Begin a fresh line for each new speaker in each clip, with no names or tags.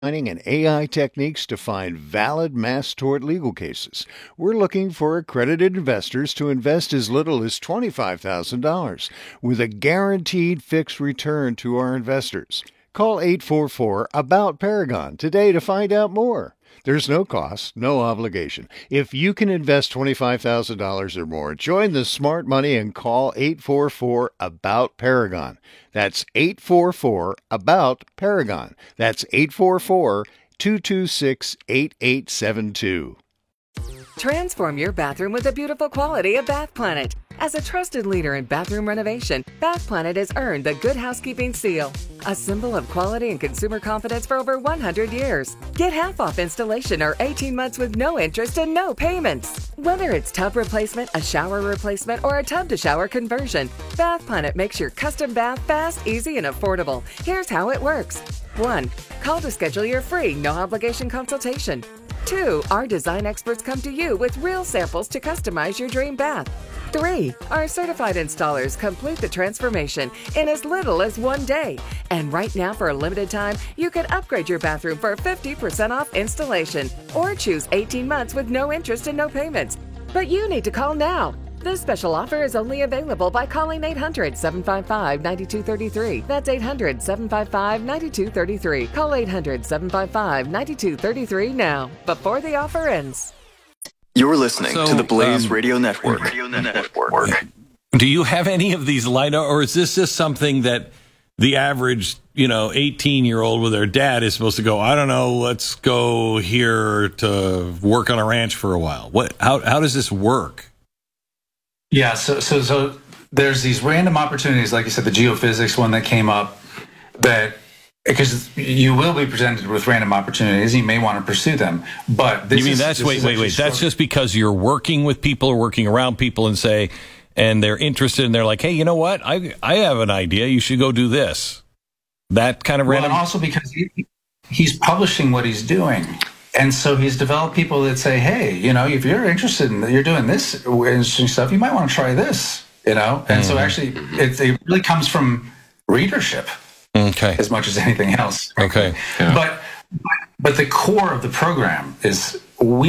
and AI techniques to find valid mass tort legal cases. We're looking for accredited investors to invest as little as $25,000 with a guaranteed fixed return to our investors. Call 844-ABOUT-PARAGON today to find out more. There's no cost, no obligation. If you can invest $25,000 or more, join the smart money and call 844-ABOUT-PARAGON. That's 844-ABOUT-PARAGON. That's 844-226-8872.
Transform your bathroom with the beautiful quality of Bath Planet. As a trusted leader in bathroom renovation, Bath Planet has earned the Good Housekeeping seal, a symbol of quality and consumer confidence for over 100 years. Get half off installation or 18 months with no interest and no payments. Whether it's tub replacement, a shower replacement, or a tub-to-shower conversion, Bath Planet makes your custom bath fast, easy, and affordable. Here's how it works. 1. Call to schedule your free, no-obligation consultation. 2. Our design experts come to you with real samples to customize your dream bath. 3. Our certified installers complete the transformation in as little as 1 day. And right now, for a limited time, you can upgrade your bathroom for 50% off installation or choose 18 months with no interest and no payments. But you need to call now. This special offer is only available by calling 800-755-9233. That's 800-755-9233. Call 800-755-9233 now, before the offer ends.
You're listening to the Blaze Radio Network.
Do you have any of these lined up, or is this just something that the average, 18-year-old with their dad is supposed to go, I don't know, let's go here to work on a ranch for a while? How does this work?
Yeah, so there's these random opportunities, like you said, the geophysics one that came up, that because you will be presented with random opportunities, you may want to pursue them. But this
wait. That's just because you're working with people or working around people and they're interested and they're like, hey, you know what? I have an idea. You should go do this. That kind of random.
And also because he's publishing what he's doing. And so he's developed people that say, hey, if you're interested in you're doing this interesting stuff, you might want to try this, And so actually it really comes from readership.
Okay.
As much as anything else.
Okay. Yeah.
But the core of the program is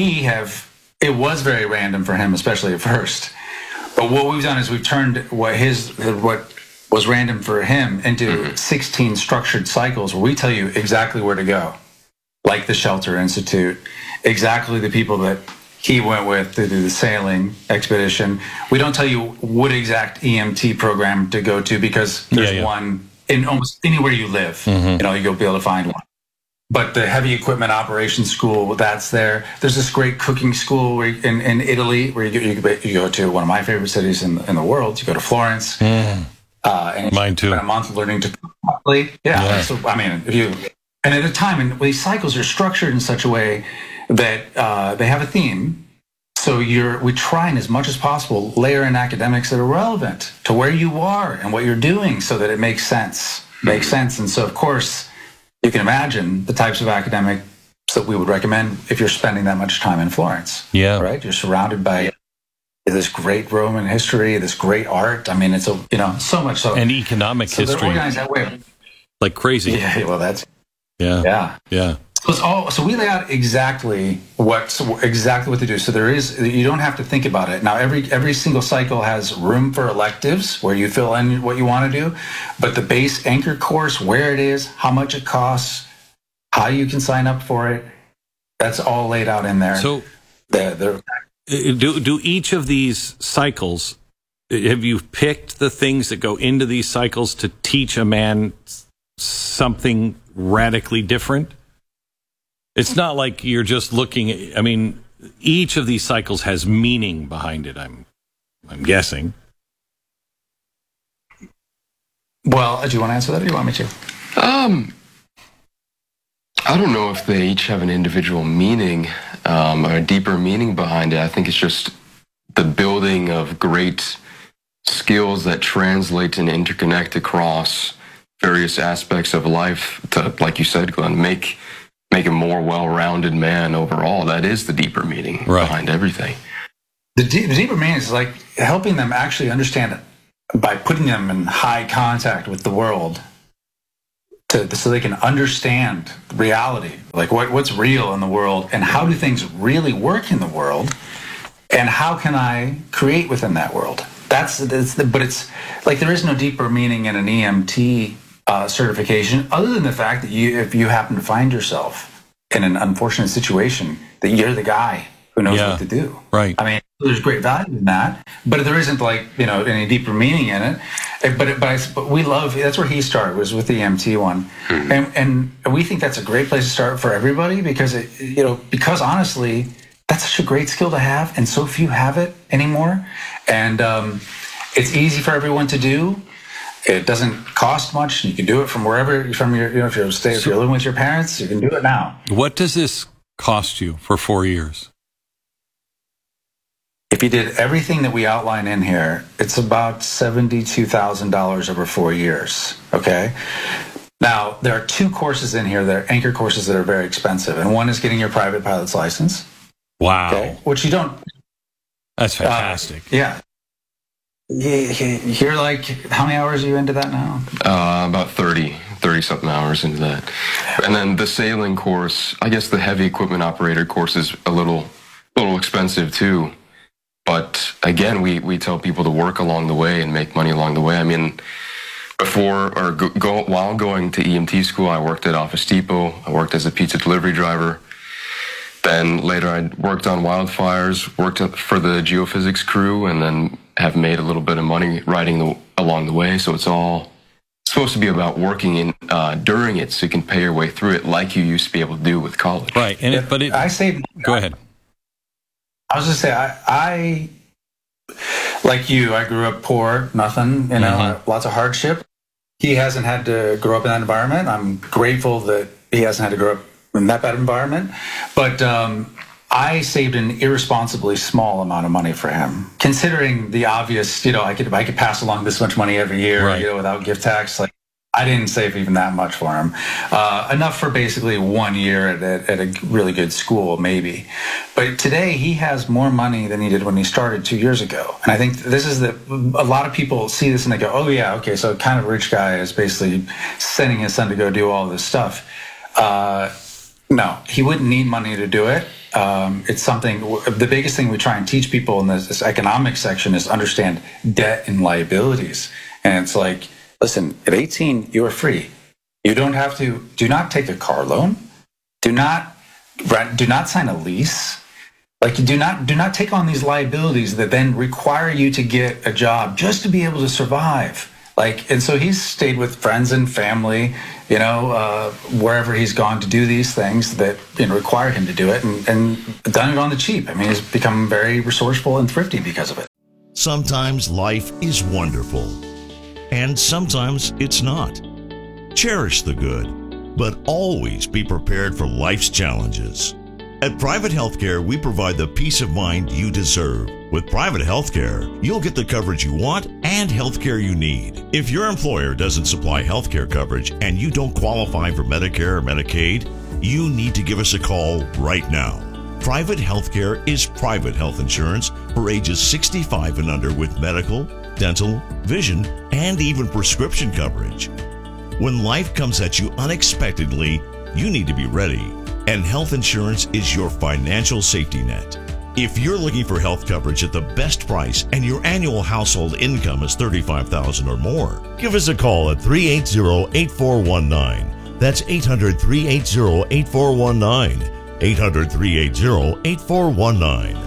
it was very random for him, especially at first. But what we've done is we've turned what was random for him into 16 structured cycles where we tell you exactly where to go. Like the Shelter Institute, exactly the people that he went with to do the sailing expedition. We don't tell you what exact EMT program to go to because there's one in almost anywhere you live. Mm-hmm. You'll be able to find one. But the heavy equipment operations school, that's there. There's this great cooking school in Italy where you go to one of my favorite cities in the world. You go to Florence.
And mine too.
Spend a month learning to cook properly. Yeah. So, and at a time, and these cycles are structured in such a way that they have a theme. So we try and as much as possible layer in academics that are relevant to where you are and what you're doing so that it makes sense. And so, of course, you can imagine the types of academics that we would recommend if you're spending that much time in Florence.
Yeah.
Right? You're surrounded by this great Roman history, this great art. It's so much so.
And economic history.
They're organized that way.
Like crazy.
Yeah, well, that's...
Yeah.
So we lay out exactly what to do. So you don't have to think about it. Now every single cycle has room for electives where you fill in what you want to do, but the base anchor course, where it is, how much it costs, how you can sign up for it, that's all laid out in there.
So do each of these cycles, have you picked the things that go into these cycles to teach a man something radically different? It's not like you're just looking at, each of these cycles has meaning behind it, I'm guessing.
Well, do you want to answer that or do you want me to?
I don't know if they each have an individual meaning or a deeper meaning behind it. I think it's just the building of great skills that translate and interconnect across various aspects of life to, like you said, Glenn, make a more well-rounded man overall. That is the deeper meaning behind everything.
The deeper meaning is like helping them actually understand it by putting them in high contact with the world so they can understand reality, like what's real in the world and how do things really work in the world, and how can I create within that world. But it's like there is no deeper meaning in an EMT certification other than the fact that if you happen to find yourself in an unfortunate situation, that you're the guy who knows what to do.
Right.
I mean, there's great value in that, but there isn't any deeper meaning in it. But we love, that's where he started, was with the EMT one. Mm-hmm. And we think that's a great place to start for everybody because because honestly, that's such a great skill to have, and so few have it anymore. And it's easy for everyone to do. It doesn't cost much. You can do it from wherever, if you're living with your parents, you can do it now.
What does this cost you for 4 years?
If you did everything that we outline in here, it's about $72,000 over 4 years. Okay. Now, there are 2 courses in here that are anchor courses that are very expensive, and one is getting your private pilot's license.
Wow.
Okay, which you don't.
That's fantastic.
Yeah. You're like, how many hours are you into that now?
About 30-something hours into that. And then the sailing course, I guess the heavy equipment operator course is a little expensive too. But again, we tell people to work along the way and make money along the way. I mean, while going to EMT school, I worked at Office Depot. I worked as a pizza delivery driver. Then later I worked on wildfires, worked for the geophysics crew, and then have made a little bit of money riding along the way. So it's all supposed to be about working during it so you can pay your way through it like you used to be able to do with college.
Right. Go ahead.
I was going to say, I like you, I grew up poor, nothing, lots of hardship. He hasn't had to grow up in that environment. I'm grateful that he hasn't had to grow up in that bad environment. But I saved an irresponsibly small amount of money for him, considering the obvious, I could pass along this much money every year, right, without gift tax. Like, I didn't save even that much for him. Enough for basically 1 year at a really good school, maybe. But today he has more money than he did when he started 2 years ago. And I think this is a lot of people see this and they go, oh yeah, okay, so kind of rich guy is basically sending his son to go do all this stuff. No, he wouldn't need money to do it. It's something, the biggest thing we try and teach people in this economic section is understand debt and liabilities. And it's like, listen, at 18, you are free. You don't have to, do not take a car loan. Do not sign a lease. Like, do not take on these liabilities that then require you to get a job just to be able to survive. Like, and so he's stayed with friends and family, wherever he's gone to do these things that require him to do it, and done it on the cheap. I mean, he's become very resourceful and thrifty because of it.
Sometimes life is wonderful, and sometimes it's not. Cherish the good, but always be prepared for life's challenges. At Private Healthcare, we provide the peace of mind you deserve. With Private Healthcare, you'll get the coverage you want and healthcare you need. If your employer doesn't supply healthcare coverage and you don't qualify for Medicare or Medicaid, you need to give us a call right now. Private Healthcare is private health insurance for ages 65 and under with medical, dental, vision, and even prescription coverage. When life comes at you unexpectedly, you need to be ready. And health insurance is your financial safety net. If you're looking for health coverage at the best price and your annual household income is $35,000 or more, give us a call at 380-8419. That's 800-380-8419. 800-380-8419.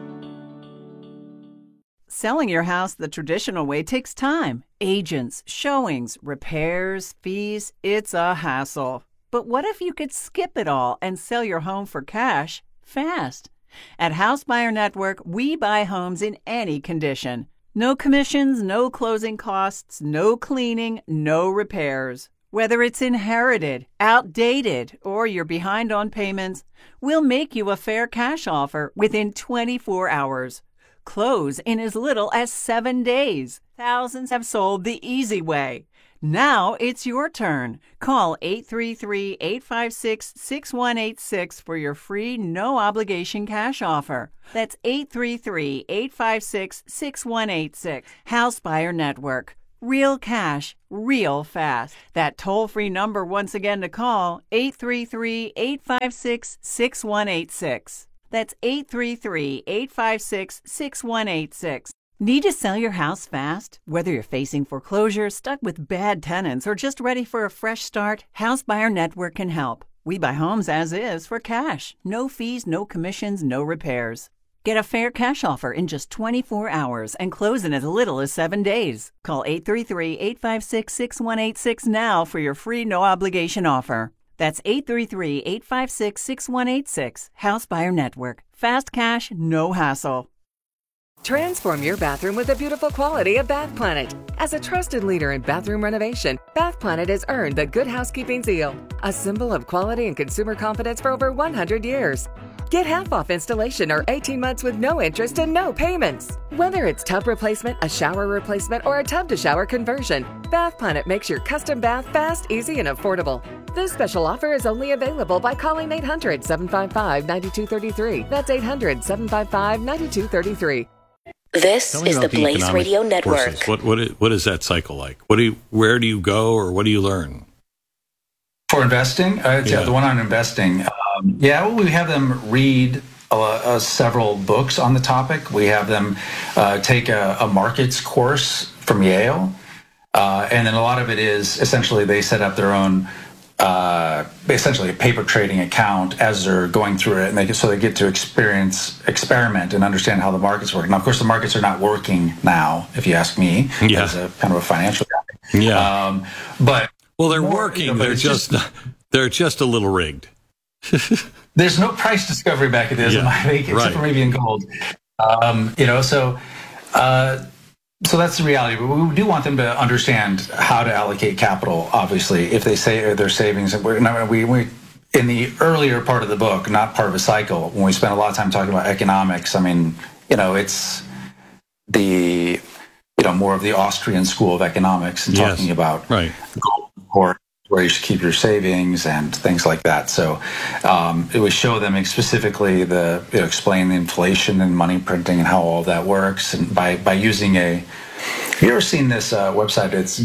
Selling your house the traditional way takes time. Agents, showings, repairs, fees, it's a hassle. But what if you could skip it all and sell your home for cash fast? At House Buyer Network, we buy homes in any condition. No commissions, no closing costs, no cleaning, no repairs. Whether it's inherited, outdated, or you're behind on payments, we'll make you a fair cash offer within 24 hours. Close in as little as 7 days. Thousands have sold the easy way. Now it's your turn. Call 833-856-6186 for your free, no-obligation cash offer. That's 833-856-6186. House Buyer Network. Real cash, real fast. That toll-free number once again to call, 833-856-6186. That's 833-856-6186. Need to sell your house fast? Whether you're facing foreclosure, stuck with bad tenants, or just ready for a fresh start, House Buyer Network can help. We buy homes as is for cash. No fees, no commissions, no repairs. Get a fair cash offer in just 24 hours and close in as little as 7 days. Call 833-856-6186 now for your free no-obligation offer. That's 833-856-6186. House Buyer Network. Fast cash, no hassle.
Transform your bathroom with the beautiful quality of Bath Planet. As a trusted leader in bathroom renovation, Bath Planet has earned the Good Housekeeping seal, a symbol of quality and consumer confidence for over 100 years. Get half off installation or 18 months with no interest and no payments. Whether it's tub replacement, a shower replacement, or a tub-to-shower conversion, Bath Planet makes your custom bath fast, easy, and affordable. This special offer is only available by calling 800-755-9233. That's 800-755-9233.
This is the Blaze Radio Network.
What is that cycle like? Where do you go, or what do you learn?
For investing? The one on investing. We have them read several books on the topic. We have them take a markets course from Yale. And then a lot of it is essentially they set up their own, essentially a paper trading account as they're going through it. And they get to experiment and understand how the markets work. Now, of course, the markets are not working now, if you ask me, as a kind of a financial guy.
Yeah. Well, they're working. They're just a little rigged.
There's no price discovery mechanism, I think, except for maybe in gold. So that's the reality. But we do want them to understand how to allocate capital. Obviously, if they say their savings, we in the earlier part of the book, not part of a cycle, when we spend a lot of time talking about economics. I mean, it's the more of the Austrian school of economics and talking about gold or where you should keep your savings and things like that. So it would show them specifically explain the inflation and money printing and how all that works. And by using have you ever seen this website? It's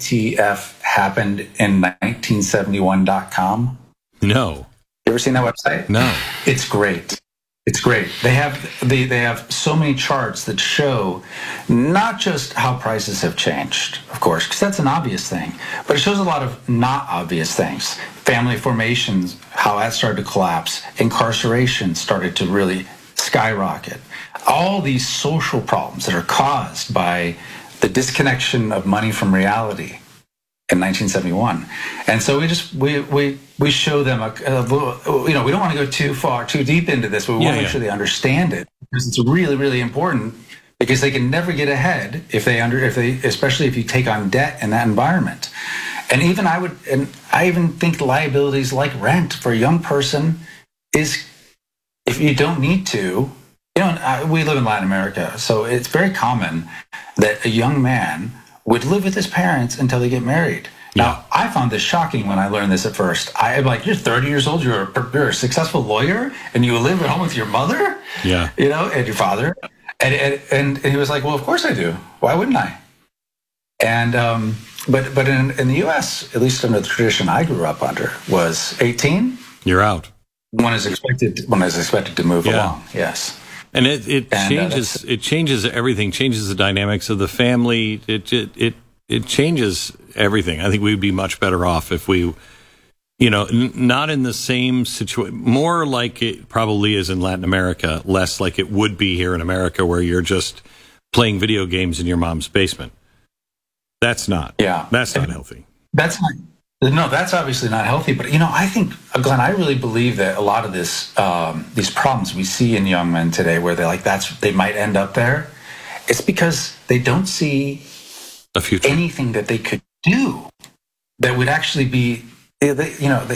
WTFhappenedin1971.com.
No.
You ever seen that website?
No.
It's great. It's great. They have so many charts that show not just how prices have changed, of course, because that's an obvious thing, but it shows a lot of not obvious things. Family formations, how that started to collapse. Incarceration started to really skyrocket. All these social problems that are caused by the disconnection of money from reality in 1971. And so we show them we don't want to go too deep into this, but we want to make sure they understand it, because it's really, really important, because they can never get ahead especially if you take on debt in that environment. And I even think liabilities like rent for a young person is, if you don't need to, we live in Latin America, so it's very common that a young man would live with his parents until they get married. Now, I found this shocking when I learned this at first. I'm like, you're 30 years old, you're a successful lawyer, and you live at home with your mother?
Yeah.
And your father? And he was like, well, of course I do. Why wouldn't I? And but in the U.S., at least under the tradition I grew up under, was 18.
You're out.
One is expected to move along. Yes.
And it changes everything, changes the dynamics of the family. It changes everything. I think we'd be much better off if we, not in the same situation, more like it probably is in Latin America, less like it would be here in America, where you're just playing video games in your mom's basement. That's not healthy. That's obviously not healthy. But, I think, Glenn, I really believe that a lot of these problems we see in young men today, where they might end up there, it's because they don't see a future, anything that they could do that would actually be, to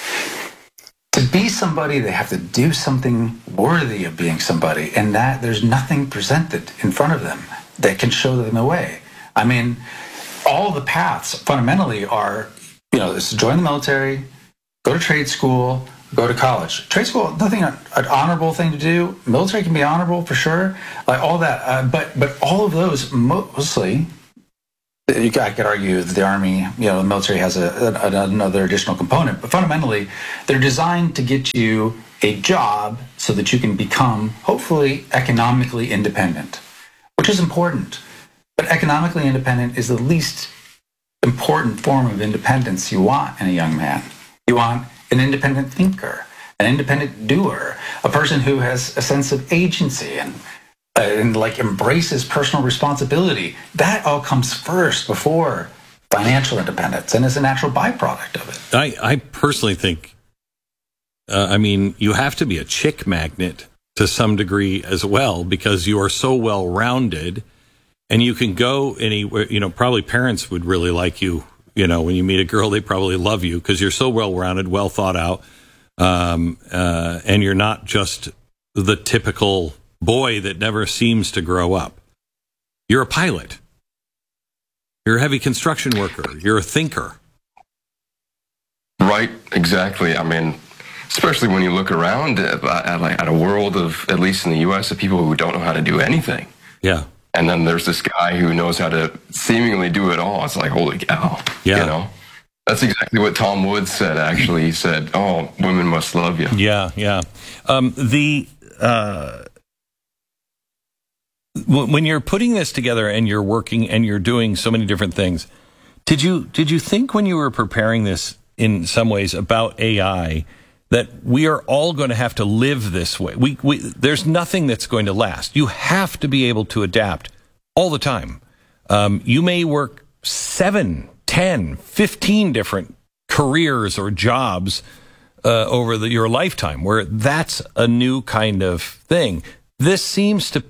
be somebody, they have to do something worthy of being somebody, and that there's nothing presented in front of them that can show them the way. I mean, all the paths fundamentally are, join the military, go to trade school, go to college. Trade school, nothing an honorable thing to do. Military can be honorable for sure, like all that. But all of those mostly
I could argue that the Army, the military has another additional component, but fundamentally, they're designed to get you a job so that you can become, hopefully, economically independent, which is important. But economically independent is the least important form of independence you want in a young man. You want an independent thinker, an independent doer, a person who has a sense of agency and embraces personal responsibility. That all comes first before financial independence, and is a natural byproduct of it.
I personally think, you have to be a chick magnet to some degree as well, because you are so well-rounded, and you can go anywhere. Probably parents would really like you. When you meet a girl, they probably love you because you're so well-rounded, well thought out, and you're not just the typical boy that never seems to grow up. You're a pilot. You're a heavy construction worker. You're a thinker.
Right, exactly. Especially when you look around at a world of, at least in the U.S., of people who don't know how to do anything.
Yeah.
And then there's this guy who knows how to seemingly do it all. It's like, holy cow.
Yeah.
That's exactly what Tom Woods said, actually. He said, oh, women must love you.
Yeah. When you're putting this together and you're working and you're doing so many different things, did you think when you were preparing this in some ways about AI that we are all going to have to live this way? There's nothing that's going to last. You have to be able to adapt all the time. You may work 7, 10, 15 different careers or jobs over your lifetime, where that's a new kind of thing. This seems to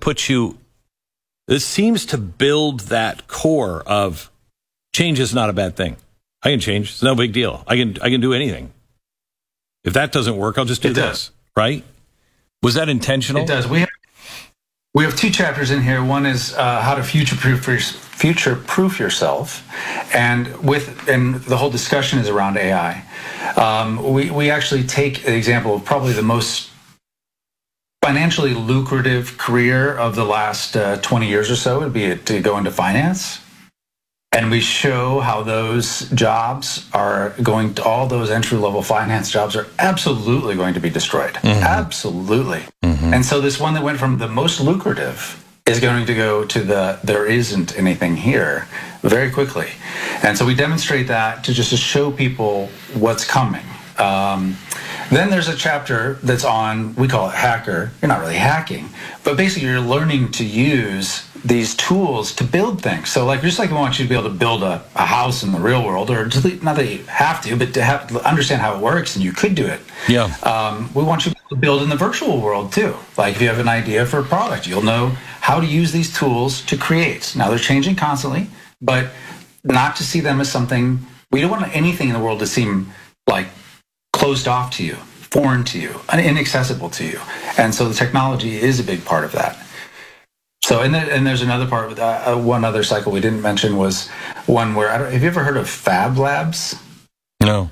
build that core of change is not a bad thing. I can change. It's no big deal. I can do anything. If that doesn't work, I'll just do this. Right? Was that intentional?
It does. We have 2 chapters in here. One is how to future-proof yourself, and the whole discussion is around AI. We actually take an example of probably the most financially lucrative career of the last 20 years or so would be to go into finance. And we show how those jobs all those entry-level finance jobs are absolutely going to be destroyed. Mm-hmm. Absolutely. Mm-hmm. And so this one that went from the most lucrative is going to go to there isn't anything here very quickly. And so we demonstrate that to show people what's coming. Then there's a chapter that's on, we call it hacker. You're not really hacking, but basically you're learning to use these tools to build things. So just like we want you to be able to build a house in the real world, or not that you have to, but to understand how it works, and you could do it.
Yeah.
We want you to build in the virtual world too. Like if you have an idea for a product, you'll know how to use these tools to create. Now they're changing constantly, but not to see them as something, we don't want anything in the world to seem like closed off to you, foreign to you, inaccessible to you. And so the technology is a big part of that. So, and there's another part with one other cycle we didn't mention was one where, have you ever heard of Fab Labs?
No.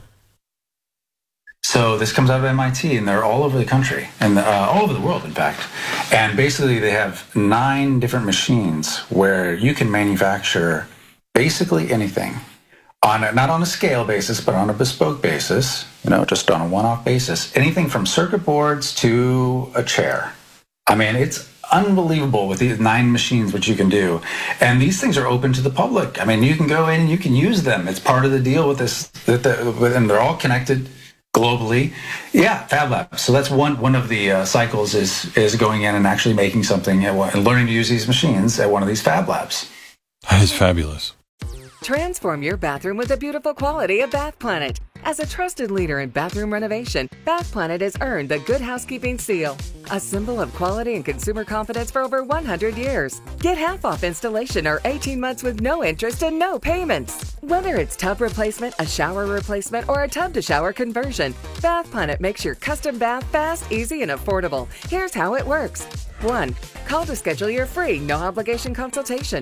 So this comes out of MIT, and they're all over the country, and all over the world, in fact. And basically they have 9 different machines where you can manufacture basically anything. Not on a scale basis, but on a bespoke basis, just on a one-off basis. Anything from circuit boards to a chair. It's unbelievable with these 9 machines what you can do. And these things are open to the public. You can go in and you can use them. It's part of the deal with this, and they're all connected globally. Yeah, Fab Lab. So that's one of the cycles is going in and actually making something and learning to use these machines at one of these Fab Labs.
That is fabulous.
Transform your bathroom with the beautiful quality of Bath Planet. As a trusted leader in bathroom renovation, Bath Planet has earned the Good Housekeeping seal, a symbol of quality and consumer confidence for over 100 years. Get half off installation or 18 months with no interest and no payments. Whether it's tub replacement, a shower replacement, or a tub-to-shower conversion, Bath Planet makes your custom bath fast, easy, and affordable. Here's how it works. 1. Call to schedule your free, no-obligation consultation.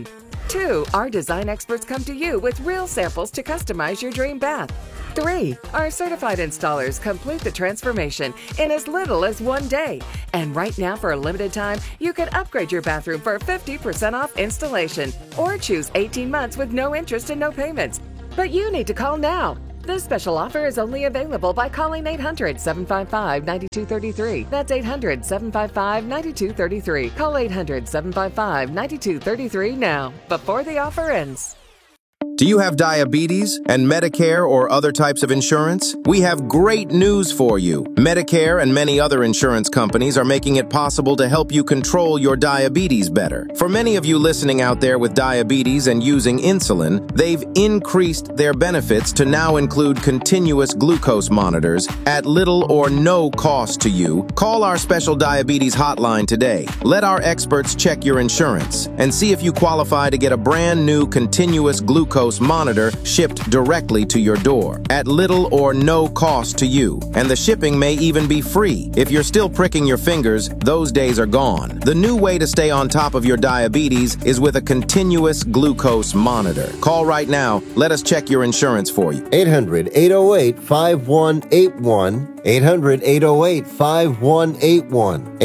2, our design experts come to you with real samples to customize your dream bath. 3, our certified installers complete the transformation in as little as 1 day. And right now, for a limited time, you can upgrade your bathroom for 50% off installation or choose 18 months with no interest and no payments. But you need to call now. This special offer is only available by calling 800-755-9233. That's 800-755-9233. Call 800-755-9233 now, before the offer ends.
Do you have diabetes and Medicare or other types of insurance? We have great news for you. Medicare and many other insurance companies are making it possible to help you control your diabetes better. For many of you listening out there with diabetes and using insulin, they've increased their benefits to now include continuous glucose monitors at little or no cost to you. Call our special diabetes hotline today. Let our experts check your insurance and see if you qualify to get a brand new continuous glucose monitor shipped directly to your door at little or no cost to you. And the shipping may even be free. If you're still pricking your fingers, those days are gone. The new way to stay on top of your diabetes is with a continuous glucose monitor. Call right now. Let us check your insurance for you.
800-808-5181. 800-808-5181.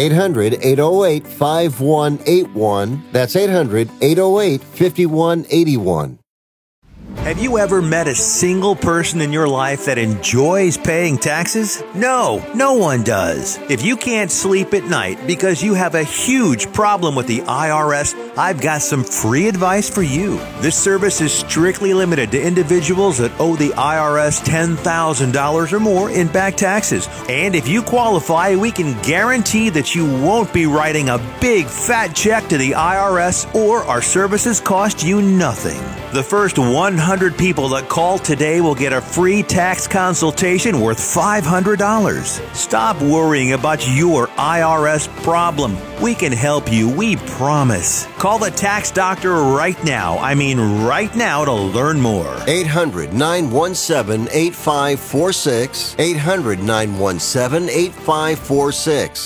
800-808-5181. That's 800-808-5181.
Have you ever met a single person in your life that enjoys paying taxes? No, no one does. If you can't sleep at night because you have a huge problem with the IRS, I've got some free advice for you. This service is strictly limited to individuals that owe the IRS $10,000 or more in back taxes. And if you qualify, we can guarantee that you won't be writing a big fat check to the IRS, or our services cost you nothing. The first 100 people that call today will get a free tax consultation worth $500. Stop worrying about your IRS problem. We can help you, we promise. Call the tax doctor right now. I mean right now, to learn more.
800-917-8546. 800-917-8546.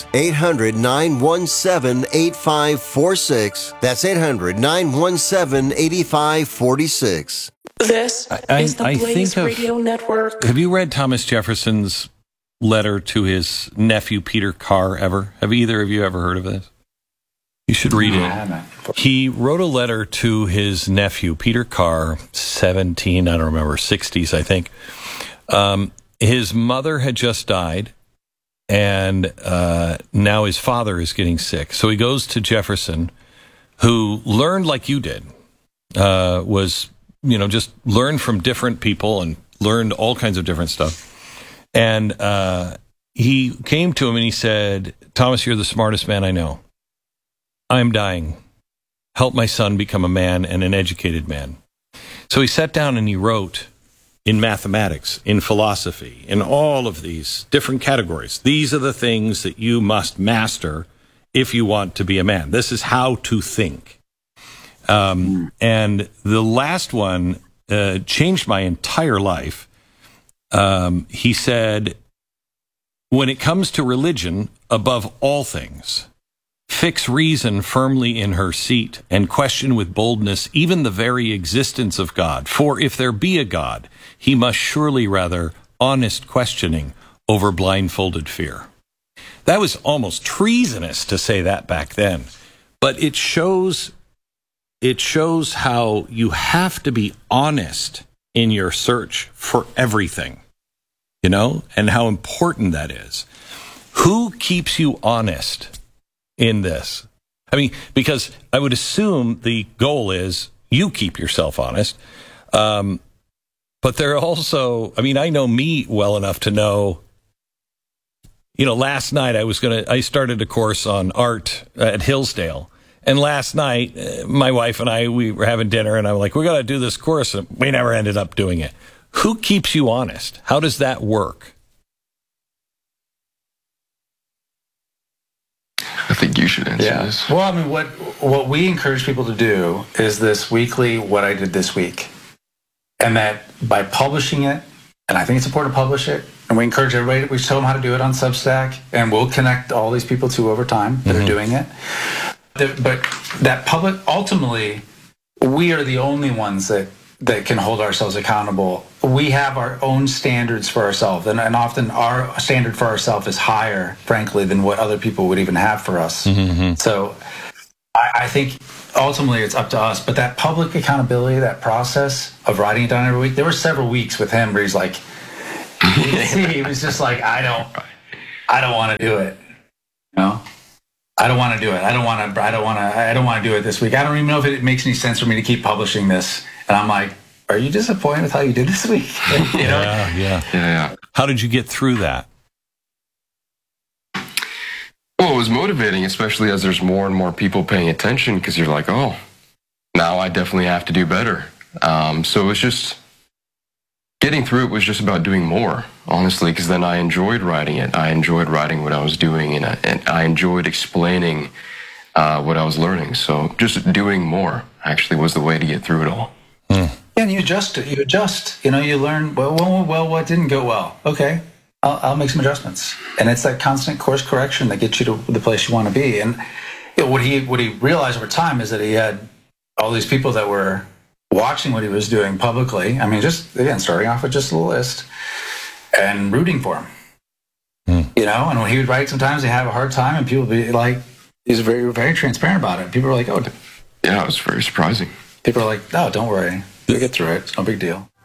800-917-8546. That's 800-917-8546.
This is the Blaze Radio Network.
Have you read Thomas Jefferson's letter to his nephew Peter Carr ever? Have either of you ever heard of this? You should read it. He wrote a letter to his nephew Peter Carr, 17, I don't remember, 60s, I think. His mother had just died, and now his father is getting sick. So he goes to Jefferson, who learned like you did. Was, just learned from different people and learned all kinds of different stuff. And he came to him and he said, Thomas, you're the smartest man I know. I'm dying. Help my son become a man and an educated man. So he sat down and he wrote in mathematics, in philosophy, in all of these different categories. These are the things that you must master if you want to be a man. This is how to think. And the last one changed my entire life. He said, when it comes to religion, above all things, fix reason firmly in her seat and question with boldness even the very existence of God. For if there be a God, he must surely rather honest questioning over blindfolded fear. That was almost treasonous to say that back then, but it shows how you have to be honest in your search for everything, and how important that is. Who keeps you honest in this? I mean, because I would assume the goal is you keep yourself honest. But there are also, I know me well enough to know, last night I started a course on art at Hillsdale. And last night, my wife and we were having dinner, and I'm like, we got to do this course. And we never ended up doing it. Who keeps you honest? How does that work?
I think you should answer this.
Well, what we encourage people to do is this weekly, what I did this week. And that by publishing it, and I think it's important to publish it, and we encourage everybody, we show them how to do it on Substack, and we'll connect all these people to over time that are doing it. But that public, ultimately, we are the only ones that can hold ourselves accountable. We have our own standards for ourselves, and often our standard for ourselves is higher, frankly, than what other people would even have for us. Mm-hmm. So I think ultimately it's up to us. But that public accountability, that process of writing it down every week, there were several weeks with him where he's like, he was just like, I don't want to do it. You know? I don't want to do it. I don't want to do it this week. I don't even know if it makes any sense for me to keep publishing this. And I'm like, are you disappointed with how you did this week? You know?
Yeah. How did you get through that?
Well, it was motivating, especially as there's more and more people paying attention, because you're like, oh, now I definitely have to do better. So it was just getting through it was just about doing more, honestly, because then I enjoyed writing it. I enjoyed writing what I was doing, and I enjoyed explaining what I was learning. So just doing more actually was the way to get through it all.
Yeah, and you adjust. You know, you learn, well, what didn't go well? Okay, I'll make some adjustments. And it's that constant course correction that gets you to the place you want to be. And what he realized over time is that he had all these people that were watching what he was doing publicly. I mean, just, again, starting off with just a list and rooting for him. You know, and when he would write, sometimes they have a hard time, and people would be like, he's very, very transparent about it. People were like, oh.
Yeah, it was very surprising.
People are like, oh, don't worry. You'll get through it. It's no big deal.